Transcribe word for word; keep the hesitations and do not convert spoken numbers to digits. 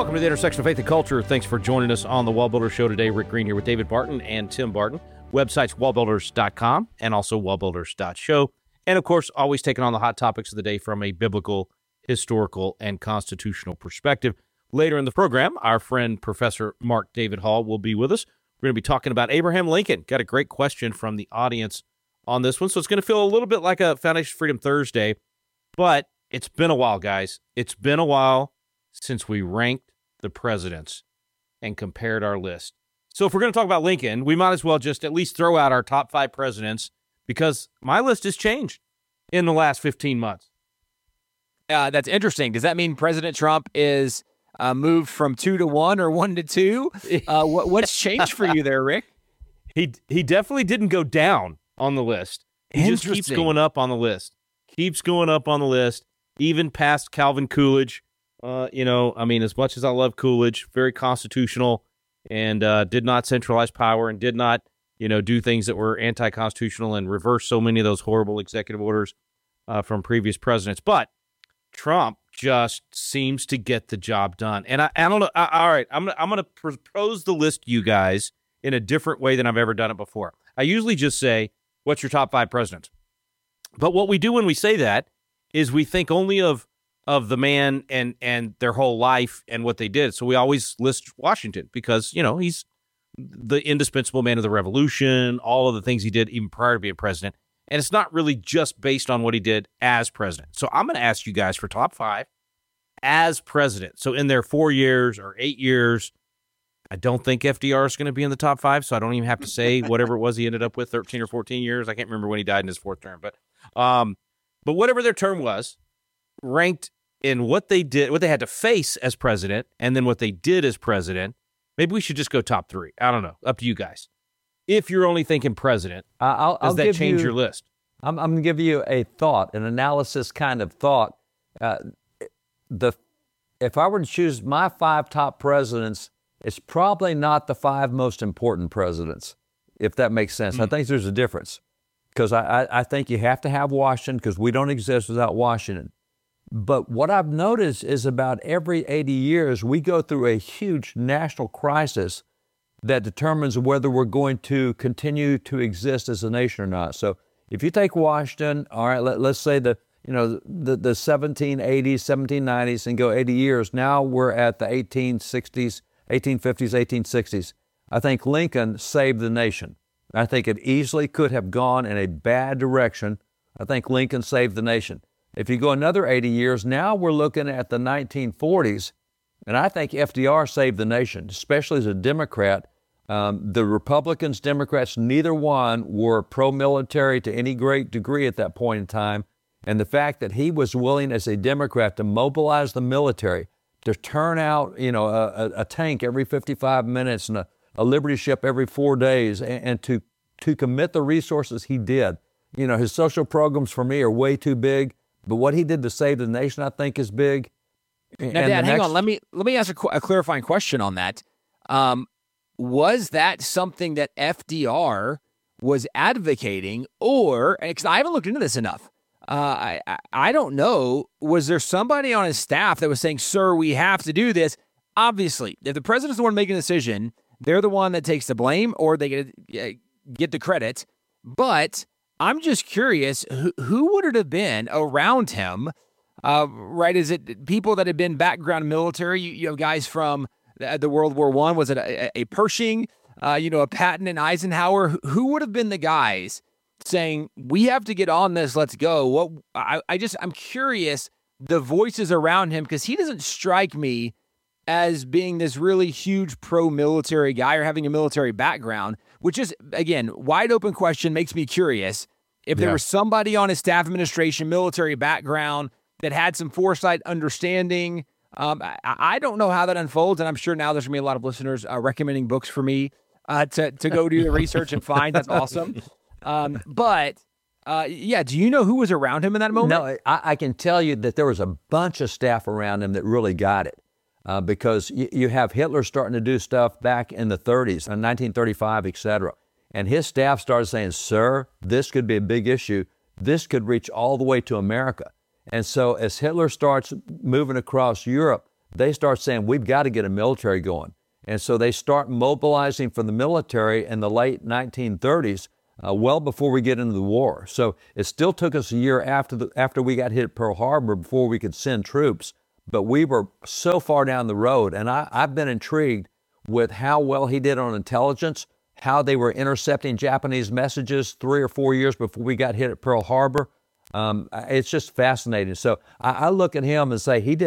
Welcome to the intersection of faith and culture. Thanks for joining us on the Wall Builder Show today. Rick Green here with David Barton and Tim Barton. Websites wall builders dot com and also wall builders dot show. And, of course, always taking on the hot topics of the day from a biblical, historical, and constitutional perspective. Later in the program, our friend Professor Mark David Hall will be with us. We're going to be talking about Abraham Lincoln. Got a great question from the audience on this one. So it's going to feel a little bit like a Foundation Freedom Thursday, but it's been a while, guys. It's been a while since we ranked the presidents and compared our list. So if we're going to talk about Lincoln, we might as well just at least throw out our top five presidents, because my list has changed in the last fifteen months. Uh, that's interesting. Does that mean President Trump is uh, moved from two to one or one to two? Uh, what, what's changed for you there, Rick? He he definitely didn't go down on the list. He just keeps going up on the list. Keeps going up on the list, even past Calvin Coolidge. Uh, you know, I mean, as much as I love Coolidge, very constitutional, and uh, did not centralize power and did not, you know, do things that were anti-constitutional and reverse so many of those horrible executive orders uh, from previous presidents. But Trump just seems to get the job done. And I, I don't know. I, all right, I'm gonna, I'm going to propose the list to you guys in a different way than I've ever done it before. I usually just say, what's your top five presidents? But what we do when we say that is we think only of of the man and and their whole life and what they did. So we always list Washington because, you know, he's the indispensable man of the revolution, all of the things he did even prior to being president. And it's not really just based on what he did as president. So I'm going to ask you guys for top five as president. So in their four years or eight years, I don't think F D R is going to be in the top five, so I don't even have to say whatever it was he ended up with, thirteen or fourteen years. I can't remember when he died in his fourth term. But um, but whatever their term was, ranked in what they did, what they had to face as president, and then what they did as president. Maybe we should just go top three. I don't know. Up to you guys. If you're only thinking president, uh, I'll, does I'll that give change you, your list? I'm, I'm going to give you a thought, an analysis kind of thought. Uh, the if I were to choose my five top presidents, it's probably not the five most important presidents, if that makes sense. Mm. I think there's a difference, because I, I, I think you have to have Washington, because we don't exist without Washington. But what I've noticed is about every eighty years, we go through a huge national crisis that determines whether we're going to continue to exist as a nation or not. So if you take Washington, all right, let, let's say the you know the, the seventeen eighties, seventeen nineties, and go eighty years. Now we're at the eighteen sixties, eighteen fifties, eighteen sixties. I think Lincoln saved the nation. I think it easily could have gone in a bad direction. I think Lincoln saved the nation. If you go another eighty years, now we're looking at the nineteen forties, and I think F D R saved the nation, especially as a Democrat. Um, the Republicans, Democrats, neither one were pro-military to any great degree at that point in time, and the fact that he was willing as a Democrat to mobilize the military, to turn out, you know, a, a tank every fifty-five minutes and a, a Liberty ship every four days, and, and to to commit the resources he did. You know, his social programs for me are way too big. But what he did to save the nation, I think, is big. Now, and Dad, hang next... on. Let me let me ask a, a clarifying question on that. Um, was that something that F D R was advocating, or because I haven't looked into this enough, uh, I, I I don't know. Was there somebody on his staff that was saying, "Sir, we have to do this"? Obviously, if the president's the one making the decision, they're the one that takes the blame, or they get uh, get the credit. But I'm just curious, who, who would it have been around him, uh, right? Is it people that had been background military? You, you have guys from the, the World War One. Was it a, a Pershing, uh, you know, a Patton and Eisenhower? Who, who would have been the guys saying, we have to get on this, let's go? What I, I just, I'm curious, the voices around him, because he doesn't strike me as being this really huge pro-military guy or having a military background, which is, again, wide open question, makes me curious. If there yeah. was somebody on his staff administration, military background, that had some foresight, understanding, um, I, I don't know how that unfolds, and I'm sure now there's going to be a lot of listeners uh, recommending books for me uh, to, to go do the research and find. That's awesome. Um, but, uh, yeah, do you know who was around him in that moment? No, I, I can tell you that there was a bunch of staff around him that really got it. Uh, because you, you have Hitler starting to do stuff back in the thirties, in nineteen thirty-five, et cetera. And his staff started saying, sir, this could be a big issue. This could reach all the way to America. And so as Hitler starts moving across Europe, they start saying, we've got to get a military going. And so they start mobilizing for the military in the late nineteen thirties, uh, well before we get into the war. So it still took us a year after the, after we got hit at Pearl Harbor before we could send troops. But we were so far down the road, and I, I've been intrigued with how well he did on intelligence, how they were intercepting Japanese messages three or four years before we got hit at Pearl Harbor. Um, it's just fascinating. So I, I look at him and say he did